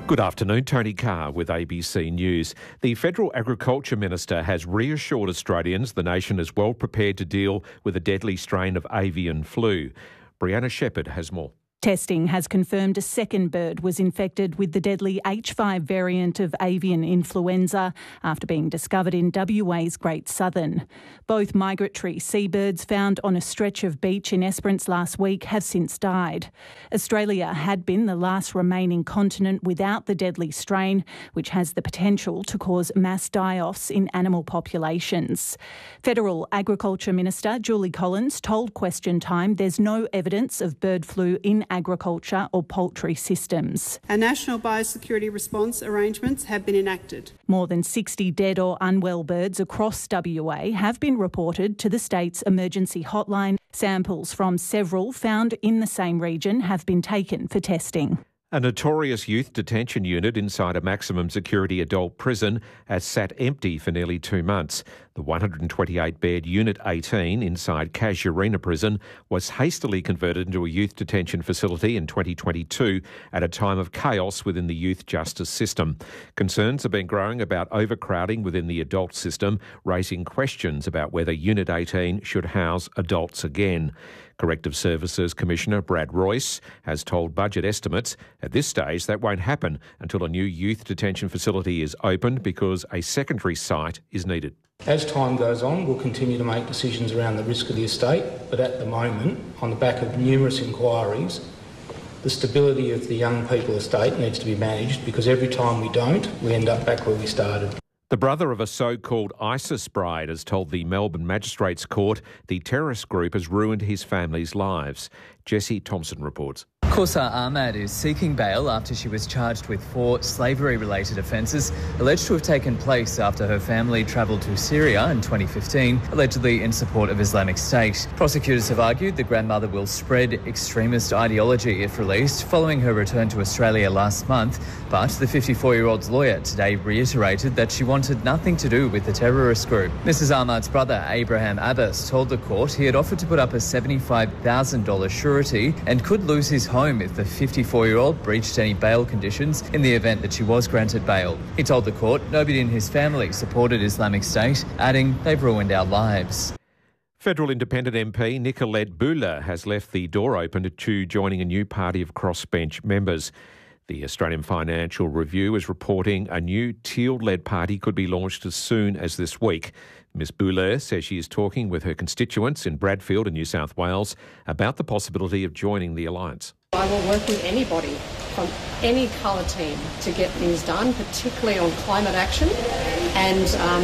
Good afternoon, Tony Carr with ABC News. The Federal Agriculture Minister has reassured Australians the nation is well prepared to deal with a deadly strain of avian flu. Brianna Shepherd has more. Testing has confirmed a second bird was infected with the deadly H5 variant of avian influenza after being discovered in WA's Great Southern. Both migratory seabirds found on a stretch of beach in Esperance last week have since died. Australia had been the last remaining continent without the deadly strain, which has the potential to cause mass die-offs in animal populations. Federal Agriculture Minister Julie Collins told Question Time there's no evidence of bird flu in agriculture or poultry systems. Our national biosecurity response arrangements have been enacted. More than 60 dead or unwell birds across WA have been reported to the state's emergency hotline. Samples from several found in the same region have been taken for testing. A notorious youth detention unit inside a maximum security adult prison has sat empty for nearly 2 months. The 128-bed Unit 18 inside Casuarina Prison was hastily converted into a youth detention facility in 2022 at a time of chaos within the youth justice system. Concerns have been growing about overcrowding within the adult system, raising questions about whether Unit 18 should house adults again. Corrective Services Commissioner Brad Royce has told Budget Estimates at this stage that won't happen until a new youth detention facility is opened because a secondary site is needed. As time goes on, we'll continue to make decisions around the risk of the estate, but at the moment, on the back of numerous inquiries, the stability of the young people estate needs to be managed because every time we don't, we end up back where we started. The brother of a so-called ISIS bride has told the Melbourne Magistrates Court the terrorist group has ruined his family's lives. Jesse Thompson reports. Kaursar Ahmad is seeking bail after she was charged with 4 slavery-related offences alleged to have taken place after her family travelled to Syria in 2015, allegedly in support of Islamic State. Prosecutors have argued the grandmother will spread extremist ideology if released following her return to Australia last month, but the 54-year-old's lawyer today reiterated that she wanted nothing to do with the terrorist group. Mrs Ahmad's brother, Abraham Abbas, told the court he had offered to put up a $75,000 surety and could lose his home if the 54-year-old breached any bail conditions in the event that she was granted bail. He told the court nobody in his family supported Islamic State, adding, "They've ruined our lives." Federal Independent MP Nicolette Bouler has left the door open to joining a new party of crossbench members. The Australian Financial Review is reporting a new Teal-led party could be launched as soon as this week. Ms Bouler says she is talking with her constituents in Bradfield in New South Wales about the possibility of joining the alliance. I will work with anybody from any colour team to get things done, particularly on climate action. And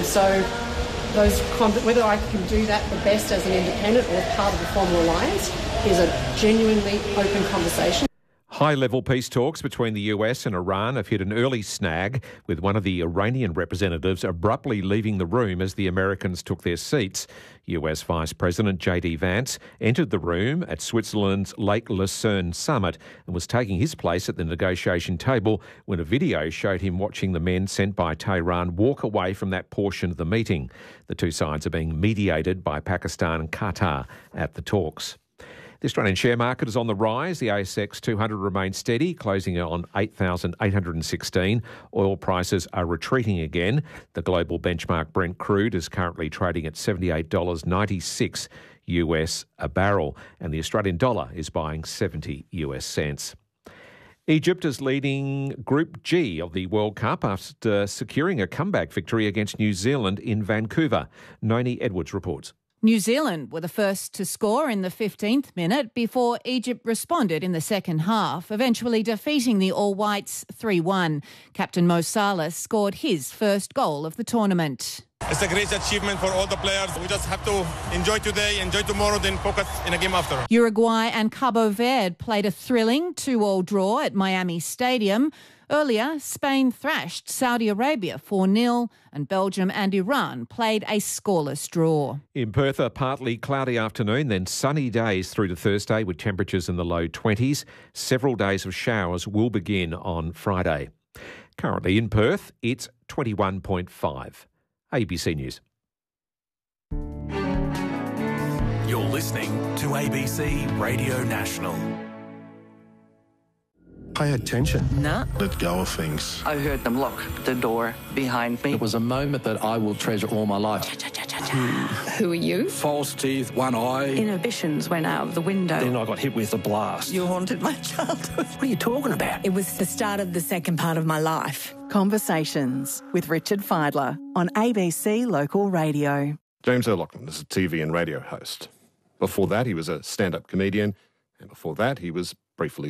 whether I can do that the best as an independent or as part of the formal alliance is a genuinely open conversation. High-level peace talks between the US and Iran have hit an early snag, with one of the Iranian representatives abruptly leaving the room as the Americans took their seats. US Vice President J.D. Vance entered the room at Switzerland's Lake Lucerne summit and was taking his place at the negotiation table when a video showed him watching the men sent by Tehran walk away from that portion of the meeting. The two sides are being mediated by Pakistan and Qatar at the talks. The Australian share market is on the rise. The ASX 200 remains steady, closing on 8,816. Oil prices are retreating again. The global benchmark Brent crude is currently trading at $78.96 US a barrel, and the Australian dollar is buying 70 US cents. Egypt is leading Group G of the World Cup after securing a comeback victory against New Zealand in Vancouver. Noni Edwards reports. New Zealand were the first to score in the 15th minute before Egypt responded in the second half, eventually defeating the All Whites 3-1. Captain Mo Salah scored his first goal of the tournament. It's a great achievement for all the players. We just have to enjoy today, enjoy tomorrow, then focus in a game after. Uruguay and Cabo Verde played a thrilling 2-2 draw at Miami Stadium. Earlier, Spain thrashed Saudi Arabia 4-0 and Belgium and Iran played a scoreless draw. In Perth, a partly cloudy afternoon, then sunny days through to Thursday with temperatures in the low 20s. Several days of showers will begin on Friday. Currently in Perth, it's 21.5. ABC News. You're listening to ABC Radio National. Pay attention. No. Let go of things. I heard them lock the door behind me. It was a moment that I will treasure all my life. Who are you? False teeth, one eye. Inhibitions went out of the window. Then I got hit with a blast. You haunted my childhood. What are you talking about? It was the start of the second part of my life. Conversations with Richard Fidler on ABC Local Radio. James O'Loughlin is a TV and radio host. Before that, he was a stand-up comedian, and before that, he was briefly